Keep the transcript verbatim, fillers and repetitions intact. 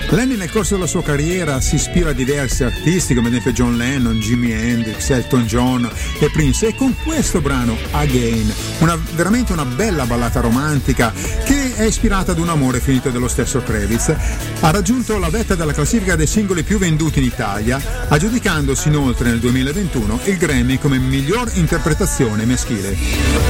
Lenny nel corso della sua carriera si ispira a diversi artisti come ad esempio John Lennon, Jimi Hendrix, Elton John e Prince, e con questo brano Again, una, veramente una bella ballata romantica che è ispirata ad un amore finito dello stesso Kravitz, ha raggiunto la vetta della classifica dei singoli più venduti in Italia, aggiudicandosi inoltre nel duemilaventuno il Grammy come miglior interpretazione maschile.